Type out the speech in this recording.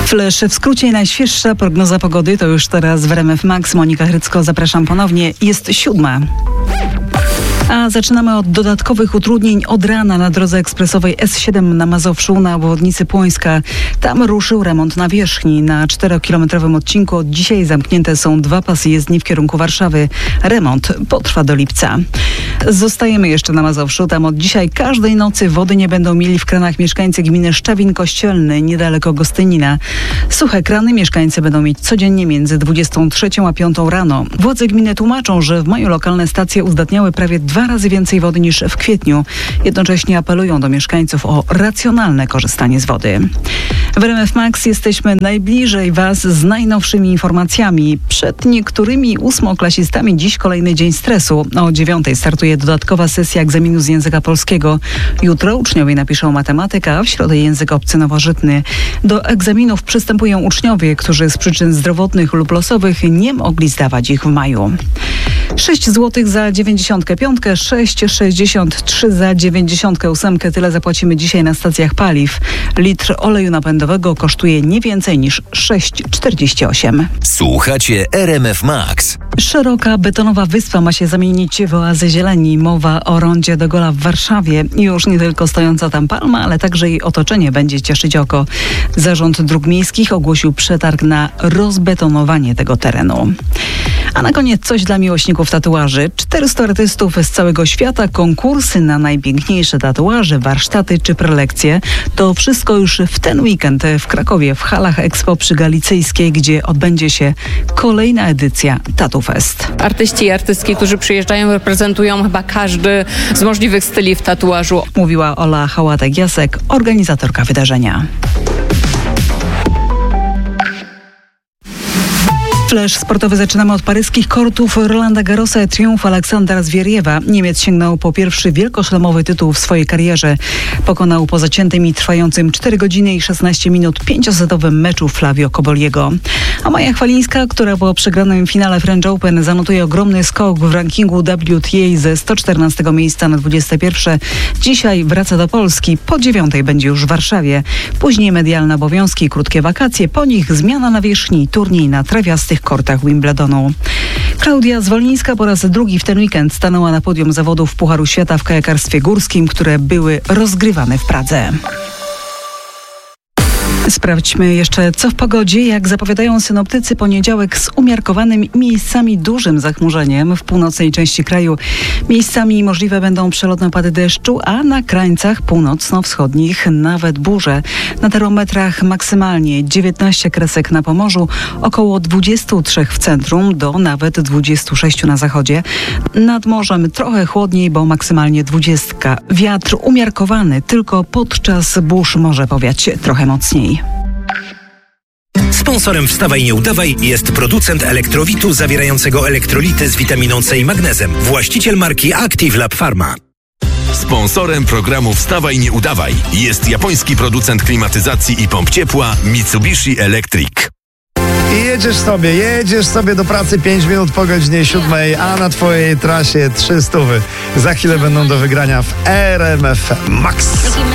Flash w skrócie, najświeższa prognoza pogody to już teraz w RMF Max. Monika Hrycko, zapraszam ponownie. Jest 7. A zaczynamy od dodatkowych utrudnień od rana na drodze ekspresowej S7 na Mazowszu na obwodnicy Płońska. Tam ruszył remont nawierzchni. Na 4-kilometrowym odcinku od dzisiaj zamknięte są 2 pasy jezdni w kierunku Warszawy. Remont potrwa do lipca. Zostajemy jeszcze na Mazowszu. Tam od dzisiaj każdej nocy wody nie będą mieli w kranach mieszkańcy gminy Szczawin Kościelny, niedaleko Gostynina. Suche krany mieszkańcy będą mieć codziennie między 23 a 5 rano. Władze gminy tłumaczą, że w maju lokalne stacje uzdatniały prawie 2 razy więcej wody niż w kwietniu. Jednocześnie apelują do mieszkańców o racjonalne korzystanie z wody. W RMF Max jesteśmy najbliżej Was z najnowszymi informacjami. Przed niektórymi 8-klasistami dziś kolejny dzień stresu. O 9 startuje dodatkowa sesja egzaminu z języka polskiego. Jutro uczniowie napiszą matematykę, a w środę język obcy nowożytny. Do egzaminów przystępują uczniowie, którzy z przyczyn zdrowotnych lub losowych nie mogli zdawać ich w maju. 6 zł za 95, 6,63 za 98. Tyle zapłacimy dzisiaj na stacjach paliw. Litr oleju napędowego kosztuje nie więcej niż 6,48. Słuchacie RMF Max. Szeroka betonowa wyspa ma się zamienić w oazę zieleni. Mowa o rondzie de Gaulle'a w Warszawie. Już nie tylko stojąca tam palma, ale także jej otoczenie będzie cieszyć oko. Zarząd Dróg Miejskich ogłosił przetarg na rozbetonowanie tego terenu. A na koniec coś dla miłośników tatuaży. 400 artystów z całego świata, konkursy na najpiękniejsze tatuaże, warsztaty czy prelekcje. To wszystko już w ten weekend w Krakowie, w halach Expo przy Galicyjskiej, gdzie odbędzie się kolejna edycja Tattoo Fest. Artyści i artystki, którzy przyjeżdżają, reprezentują chyba każdy z możliwych styli w tatuażu. Mówiła Ola Hałatek-Jasek, organizatorka wydarzenia. Flash sportowy zaczynamy od paryskich kortów Rolanda Garrosa i triumfu Aleksandra Zwieriewa. Niemiec sięgnął po pierwszy wielkoszlemowy tytuł w swojej karierze. Pokonał po zaciętym i trwającym 4 godziny i 16 minut 5-setowym meczu Flavio Koboliego. A Maja Chwalińska, która po przegranym finale French Open zanotuje ogromny skok w rankingu WTA ze 114 miejsca na 21. Dzisiaj wraca do Polski. Po 9 będzie już w Warszawie. Później medialne obowiązki i krótkie wakacje. Po nich zmiana nawierzchni i turniej na trawiastych kortach Wimbledonu. Klaudia Zwolińska po raz drugi w ten weekend stanęła na podium zawodów Pucharu Świata w kajakarstwie górskim, które były rozgrywane w Pradze. Sprawdźmy jeszcze, co w pogodzie. Jak zapowiadają synoptycy, poniedziałek z umiarkowanym i miejscami dużym zachmurzeniem w północnej części kraju. Miejscami możliwe będą przelotne opady deszczu, a na krańcach północno-wschodnich nawet burze. Na termometrach maksymalnie 19 kresek na Pomorzu, około 23 w centrum do nawet 26 na zachodzie. Nad morzem trochę chłodniej, bo maksymalnie 20. Wiatr umiarkowany, tylko podczas burz może powiać trochę mocniej. Sponsorem Wstawaj Nie Udawaj jest producent elektrowitu zawierającego elektrolity z witaminą C i magnezem. Właściciel marki Active Lab Pharma. Sponsorem programu Wstawaj Nie Udawaj jest japoński producent klimatyzacji i pomp ciepła Mitsubishi Electric. I jedziesz sobie do pracy 5 minut po godzinie 7, a na twojej trasie 300. Za chwilę będą do wygrania w RMF Max.